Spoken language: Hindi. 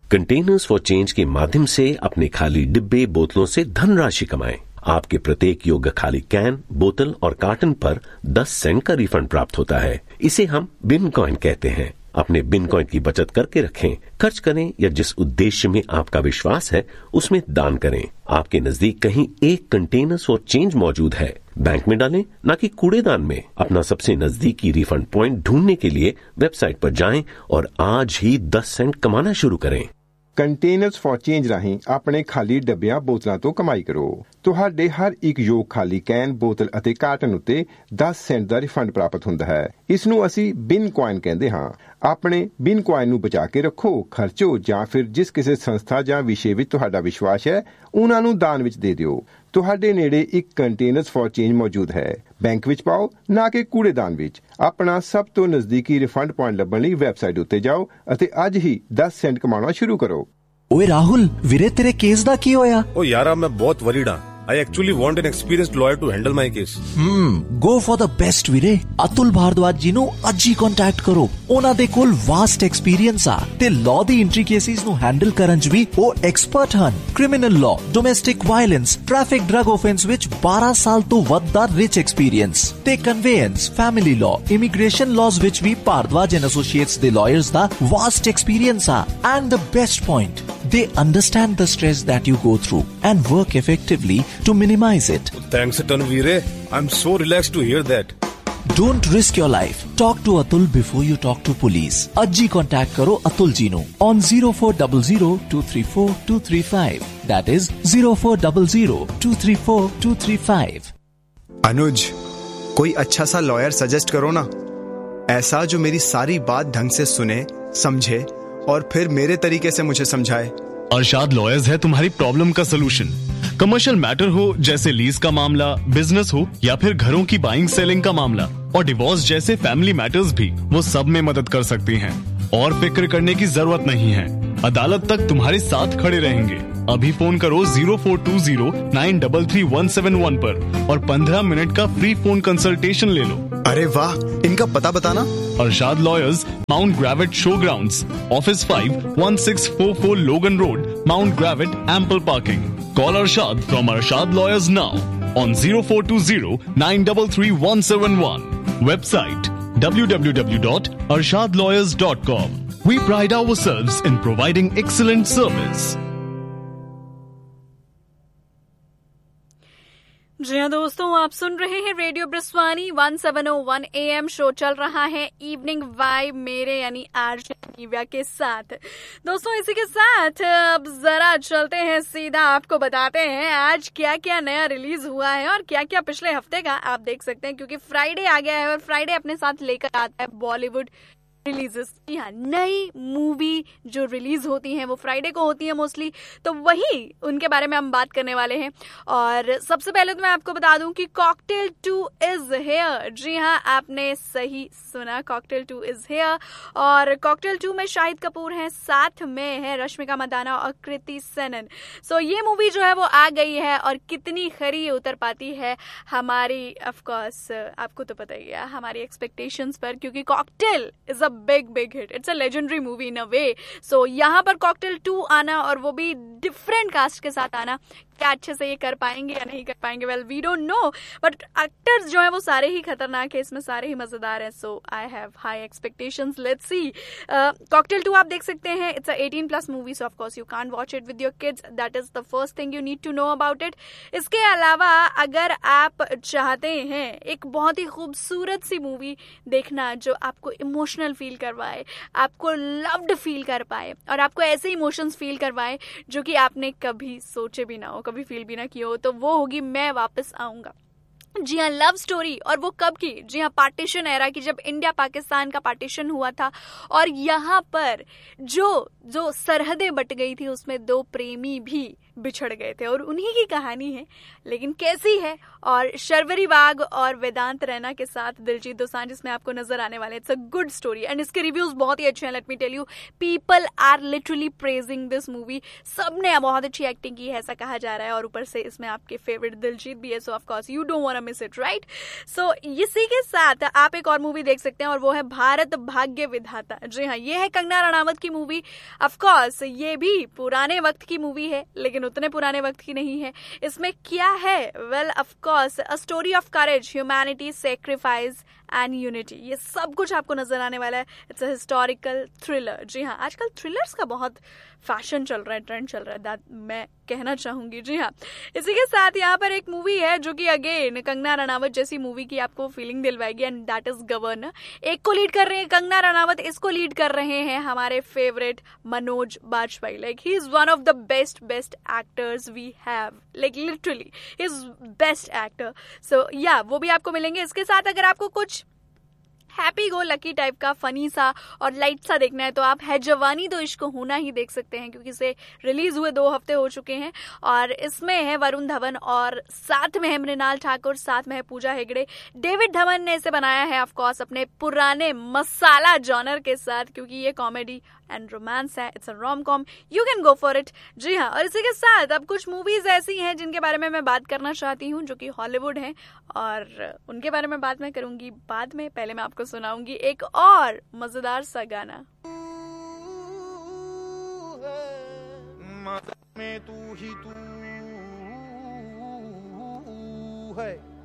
कंटेनर्स फॉर चेंज के माध्यम से अपने खाली डिब्बे बोतलों से धनराशि कमाएं। आपके प्रत्येक योग्य खाली कैन, बोतल और कार्टन पर 10 सेंट का रिफंड प्राप्त होता है। इसे हम बिन कॉइन कहते हैं। अपने बिन कॉइन की बचत करके रखें, खर्च करें या जिस उद्देश्य में आपका विश्वास है उसमें दान करें। आपके नजदीक कहीं एक कंटेनर्स फॉर चेंज मौजूद है, बैंक में डालें ना कि कूड़ेदान में। अपना सबसे नजदीकी रिफंड पॉइंट ढूंढने के लिए वेबसाइट पर जाएं और आज ही 10 सेंट कमाना शुरू करें। ਕੰਟੇਨਰਸ ਫॉर ਚੇਂਜ ਰਾਹੀਂ ਆਪਣੇ ਖਾਲੀ ਡੱਬਿਆਂ ਬੋਤਲਾਂ ਤੋਂ ਕਮਾਈ ਕਰੋ। ਤੁਹਾਡੇ ਹਰ ਇੱਕ ਯੋਗ ਖਾਲੀ ਕੈਨ, ਬੋਤਲ ਅਤੇ ਕਾਰਟਨ ਉੱਤੇ 10 ਸੈਂਟ ਦਾ ਰਿਫੰਡ ਪ੍ਰਾਪਤ ਹੁੰਦਾ ਹੈ। ਇਸ ਨੂੰ ਅਸੀਂ ਬਿਨ ਕੁਆਇਨ ਕਹਿੰਦੇ ਹਾਂ। ਆਪਣੇ ਬਿਨ ਕੁਆਇਨ ਨੂੰ ਬਚਾ ਕੇ ਰੱਖੋ, ਖਰਚੋ ਜਾਂ ਫਿਰ ਜਿਸ ਕਿਸੇ ਸੰਸਥਾ ਜਾਂ ਵਿਸ਼ੇ ਵਿੱਚ ਤੁਹਾਡਾ ਵਿਸ਼ਵਾਸ ਹੈ ਉਹਨਾਂ ਨੂੰ ਦਾਨ ਵਿੱਚ ਦੇ ਦਿਓ। ਤੁਹਾਡੇ ਨੇੜੇ ਇੱਕ ਕੰਟੇਨਰਸ ਫॉर ਚੇਂਜ ਮੌਜੂਦ ਹੈ। ਬੈਂਕ ਵਿੱਚ ਪਾਓ ਨਾ ਕਿ ਕੂੜੇਦਾਨ ਵਿੱਚ। ਆਪਣਾ ਸਭ ਤੋਂ ਨਜ਼ਦੀਕੀ ਰਿਫੰਡ ਪੁਆਇੰਟ ਲੱਭਣ ਲਈ ਵੈਬਸਾਈਟ ਉੱਤੇ ਜਾਓ ਅਤੇ ਅੱਜ ਹੀ 10 ਸੈਂਟ ਕਮਾਉਣਾ ਸ਼ੁਰੂ ਕਰੋ। ਓਏ ਰਾਹੁਲ ਵੀਰੇ, ਤੇਰੇ ਕੇਸ ਦਾ ਕੀ ਹੋਇਆ? ਓ ਯਾਰਾ, ਮੈਂ ਬਹੁਤ ਵਰੀਡ ਹਾਂ। I actually want an experienced lawyer to handle my case. Go for the best ਵੀਰੇ। ਅਤੁਲ ਭਾਰਦਵਾਜ ਜੀ ਨੂੰ ਅੱਜ ਹੀ ਕੰਟੈਕਟ ਕਰੋ। ਉਹਨਾਂ ਦੇ ਕੋਲ ਵਾਸਟ ਐਕਸਪੀਰੀਅੰਸ ਆ ਤੇ ਲਾਅ ਦੀ ਇੰਟ੍ਰਿਕੇਸੀਜ਼ ਨੂੰ ਹੈਂਡਲ ਕਰਨ 'ਚ ਵੀ ਉਹ ਐਕਸਪਰਟ ਹਨ। Criminal law, domestic violence, traffic drug offence ਵਿੱਚ 12 ਸਾਲ ਤੋਂ ਵੱਧ ਦਾ ਰਿਚ ਐਕਸਪੀਰੀਅੰਸ ਤੇ ਕਨਵੇਅੰਸ, ਫੈਮਿਲੀ ਲਾਅ, ਇਮੀਗ੍ਰੇਸ਼ਨ ਲਾਜ਼ ਵਿੱਚ ਵੀ ਭਾਰਦਵਾਜ ਐਂਡ ਐਸੋਸੀਏਟਸ ਦੇ ਲਾਇਰਸ ਦਾ ਵਾਸਟ ਐਕਸਪੀਰੀਅੰਸ ਆ। And the best point, they understand the stress that you go through and work effectively to minimize it. Thanks a ton, Veere. I'm so relaxed to hear that. Don't risk your life. Talk to Atul before you talk to police. Ajji contact karo Atul ji nu on 0400-234-235. That is 0400-234-235. अनुज, कोई अच्छा सा लॉयर सजेस्ट करो ना, ऐसा जो मेरी सारी बात ढंग से सुने, समझे और फिर मेरे तरीके से मुझे समझाए। अरशाद लॉयर्स है तुम्हारी प्रॉब्लम का सलूशन। कमर्शियल मैटर हो जैसे लीज का मामला, बिजनेस हो या फिर घरों की बाइंग सेलिंग का मामला और डिवोर्स जैसे फैमिली मैटर्स भी, वो सब में मदद कर सकती हैं। और फिक्र करने की जरूरत नहीं है, अदालत तक तुम्हारे साथ खड़े रहेंगे। अभी फोन करो 0420-933-171 पर और 15 मिनट का फ्री फोन कंसल्टेशन ले लो। अरे वाह, इनका पता बताना। Arshad lawyers, mount ग्रेविट show grounds, office 5, 1644 लोगन road, mount ग्रेविट, ample parking. Call Arshad from Arshad Lawyers now on 0420-933-171. Website www.arshadlawyers.com. We pride ourselves in providing excellent service. जी हाँ दोस्तों, आप सुन रहे हैं रेडियो ब्रिस्वानी 1701 AM। शो चल रहा है इवनिंग वाइब मेरे यानी आरजे दिव्या के साथ। दोस्तों इसी के साथ अब जरा चलते हैं सीधा, आपको बताते हैं आज क्या क्या नया रिलीज हुआ है और क्या क्या पिछले हफ्ते का आप देख सकते हैं, क्योंकि फ्राइडे आ गया है और फ्राइडे अपने साथ लेकर आता है बॉलीवुड रिलीजेस। यहाँ नई मूवी जो रिलीज होती हैं वो फ्राइडे को होती है मोस्टली, तो वही उनके बारे में हम बात करने वाले हैं। और सबसे पहले तो मैं आपको बता दूं कि कॉकटेल 2 इज हेयर। जी हाँ, आपने सही सुना, कॉकटेल 2 इज हेयर। और कॉकटेल 2 में शाहिद कपूर हैं, साथ में है रश्मिका मंदाना और कृति सेनन। सो ये मूवी जो है वो आ गई है और कितनी खरी उतर पाती है हमारी, ऑफ कोर्स आपको तो पता ही है, हमारी एक्सपेक्टेशंस पर, क्योंकि cocktail is big hit, it's a legendary movie इन अ वे। सो यहाँ पर कॉकटेल 2 आना और वो भी डिफरेंट कास्ट के साथ आना, क्या अच्छे से ये कर पाएंगे या नहीं कर पाएंगे, well we don't know, but actors जो है वो सारे ही खतरनाक है, इसमें सारे ही मजेदार हैं। सो I have high expectations, let's see. Cocktail 2 आप देख सकते हैं, it's a 18+ movie, so of course you can't watch it with your kids, that is the first thing you need to know about it. इसके अलावा अगर आप चाहते हैं एक बहुत ही खूबसूरत सी मूवी देखना जो आपको इमोशनल फील करवाए, आपको लव्ड फील कर पाए और आपको ऐसे इमोशंस फील करवाए जो कि आपने कभी सोचे भी ना हो, कभी फील भी ना किया हो, तो वो होगी मैं वापस आऊंगा। जी हाँ, लव स्टोरी, और वो कब की? जी हाँ, पार्टीशन एरा की, जब इंडिया पाकिस्तान का पार्टीशन हुआ था और यहाँ पर जो सरहदें बट गई थी उसमें दो प्रेमी भी बिछड़ गए थे और उन्हीं की कहानी है, लेकिन कैसी है। और शर्वरी बाग और वेदांत रैना के साथ दिलजीत दोसांझ इसमें आपको नजर आने वाले। It's a good story and इसके रिव्यूज बहुत ही अच्छे हैं। Let me tell you, people are literally praising this movie. सबने बहुत अच्छी एक्टिंग की है ऐसा कहा जा रहा है, और ऊपर से इसमें आपके फेवरेट दिलजीत भी है, सो of course you don't want to miss it, right. सो इसी के साथ आप एक और मूवी देख सकते हैं और वो है भारत भाग्य विधाता। जी हाँ, ये है कंगना रनावत की मूवी। ऑफ कोर्स ये भी पुराने वक्त की मूवी है, लेकिन उतने पुराने वक्त की नहीं है। इसमें क्या है? Well of course a story of courage, humanity, sacrifice and unity, ये सब कुछ आपको नजर आने वाला है। It's a historical thriller. जी हाँ, आजकल थ्रिलर्स का बहुत फैशन चल रहा है, ट्रेंड चल रहा है, दैट मैं कहना चाहूंगी। जी हाँ, इसी के साथ यहाँ पर एक मूवी है जो कि अगेन कंगना रनावत जैसी मूवी की आपको feeling दिलवाएगी, and that is governor. एक को लीड कर रहे हैं कंगना रनावत, इसको लीड कर रहे हैं हमारे favourite Manoj Bajpayee. Like he is one of the best actors we have, like literally he is best actor. सो या वो भी आपको मिलेंगे। इसके साथ अगर आपको कुछ हैप्पी गो लकी टाइप का फनी सा और लाइट सा देखना है तो आप है जवानी तो इश्क होना ही देख सकते हैं, क्योंकि इसे रिलीज हुए 2 हफ्ते हो चुके हैं। और इसमें है वरुण धवन और साथ में है मृणाल ठाकुर, साथ में है पूजा हेगड़े। डेविड धवन ने इसे बनाया है ऑफ कोर्स अपने पुराने मसाला जॉनर के साथ, क्योंकि ये कॉमेडी एंड रोमांस है। It's a rom com, you can go for it. जी हाँ, और इसी के साथ अब कुछ मूवीज ऐसी हैं जिनके बारे में मैं बात करना चाहती हूँ जो कि हॉलीवुड हैं, और उनके बारे में बात मैं करूंगी बाद में। पहले मैं आपको सुनाऊंगी एक और मजेदार सा गाना। में तू ही तू है